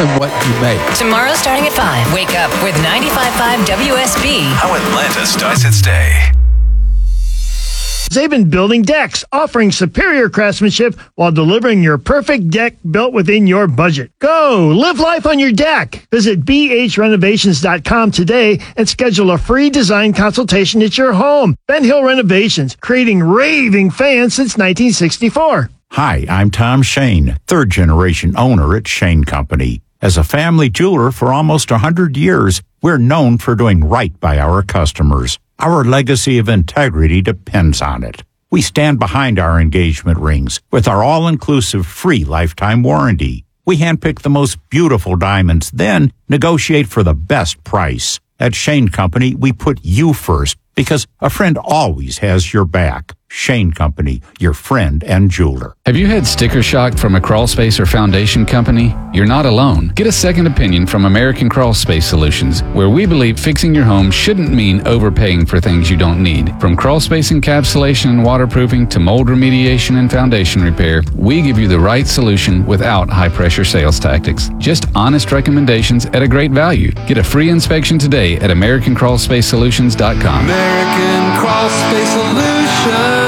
exactly what you make. Tomorrow starting at 5. Wake up with 95.5 WSB. How Atlanta starts its day. They've been building decks, offering superior craftsmanship while delivering your perfect deck built within your budget. Go! Live life on your deck! Visit bhrenovations.com today and schedule a free design consultation at your home. Ben Hill Renovations, creating raving fans since 1964. Hi, I'm Tom Shane, third-generation owner at Shane Company. As a family jeweler for almost 100 years, we're known for doing right by our customers. Our legacy of integrity depends on it. We stand behind our engagement rings with our all-inclusive free lifetime warranty. We handpick the most beautiful diamonds, then negotiate for the best price. At Shane Company, we put you first because a friend always has your back. Shane Company, your friend and jeweler. Have you had sticker shock from a crawl space or foundation company? You're not alone. Get a second opinion from American Crawl Space Solutions, where we believe fixing your home shouldn't mean overpaying for things you don't need. From crawl space encapsulation and waterproofing to mold remediation and foundation repair, we give you the right solution without high-pressure sales tactics. Just honest recommendations at a great value. Get a free inspection today at AmericanCrawlSpaceSolutions.com. American Crawl Space Solutions.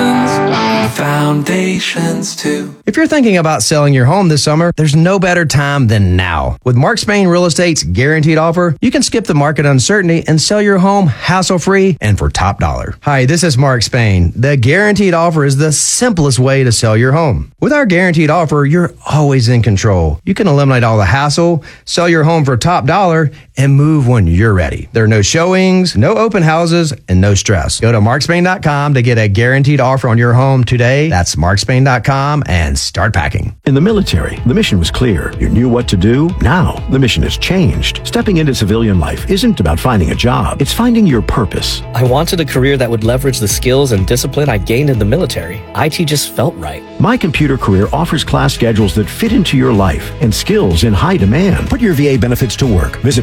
Foundations too. If you're thinking about selling your home this summer, there's no better time than now. With Mark Spain Real Estate's guaranteed offer, you can skip the market uncertainty and sell your home hassle-free and for top dollar. Hi, this is Mark Spain. The guaranteed offer is the simplest way to sell your home. With our guaranteed offer, you're always in control. You can eliminate all the hassle, sell your home for top dollar, and move when you're ready. There are no showings, no open houses, and no stress. Go to markspain.com to get a guaranteed offer on your home today. That's markspain.com and start packing. In the military, the mission was clear. You knew what to do. Now, the mission has changed. Stepping into civilian life isn't about finding a job. It's finding your purpose. I wanted a career that would leverage the skills and discipline I gained in the military. IT just felt right. My Computer Career offers class schedules that fit into your life and skills in high demand. Put your VA benefits to work. Visit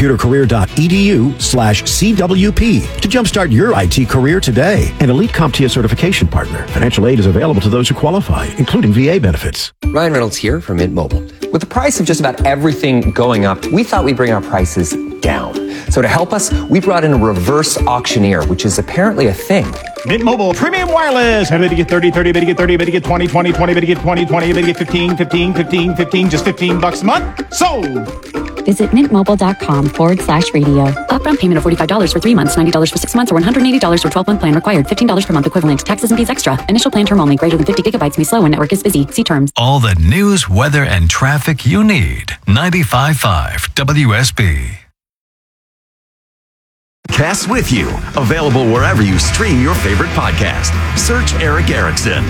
mycomputercareer.edu/CWP to jumpstart your IT career today. An elite CompTIA certification partner. Financial aid is available to those who qualify, including VA benefits. Ryan Reynolds here from Mint Mobile. With the price of just about everything going up, we thought we'd bring our prices down. So to help us, we brought in a reverse auctioneer, which is apparently a thing. Mint Mobile Premium Wireless. Better to get 30, 30, better get 30, better get 20, 20, 20, better get 20, 20, better get 15, 15, 15, 15, just $15 a month. Sold! Visit mintmobile.com/radio. Upfront payment of $45 for 3 months, $90 for 6 months, or $180 for 12-month plan required. $15 per month equivalent. Taxes and fees extra. Initial plan term only. Greater than 50 gigabytes may slow when network is busy. See terms. All the news, weather, and traffic you need. 95.5 WSB. Cass with you. Available wherever you stream your favorite podcast. Search Eric Erickson.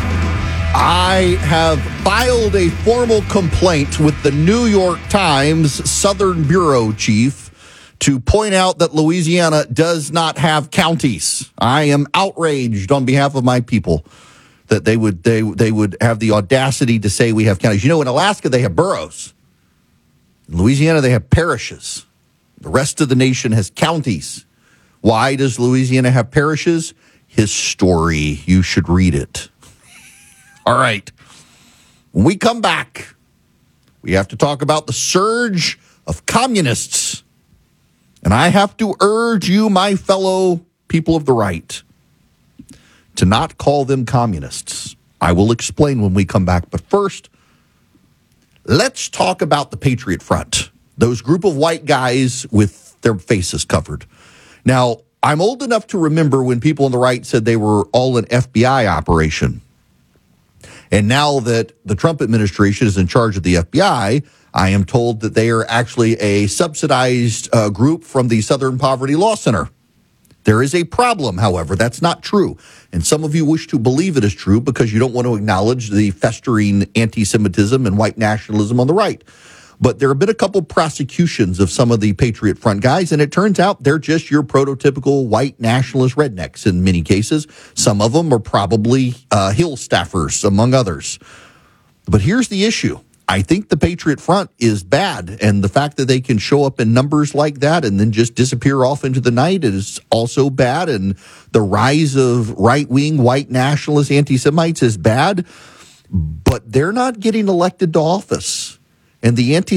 I have filed a formal complaint with the New York Times Southern Bureau Chief to point out that Louisiana does not have counties. I am outraged on behalf of my people that they would have the audacity to say we have counties. You know, in Alaska, they have boroughs. In Louisiana, they have parishes. The rest of the nation has counties. Why does Louisiana have parishes? His story. You should read it. All right. When we come back, we have to talk about the surge of communists. And I have to urge you, my fellow people of the right, to not call them communists. I will explain when we come back. But first, let's talk about the Patriot Front. Those group of white guys with their faces covered. Now, I'm old enough to remember when people on the right said they were all an FBI operation. And now that the Trump administration is in charge of the FBI, I am told that they are actually a subsidized group from the Southern Poverty Law Center. There is a problem, however. That's not true. And some of you wish to believe it is true because you don't want to acknowledge the festering anti-Semitism and white nationalism on the right. But there have been a couple prosecutions of some of the Patriot Front guys, and it turns out they're just your prototypical white nationalist rednecks in many cases. Some of them are probably Hill staffers, among others. But here's the issue. I think the Patriot Front is bad, and the fact that they can show up in numbers like that and then just disappear off into the night is also bad, and the rise of right-wing white nationalist anti-Semites is bad, but they're not getting elected to office. And the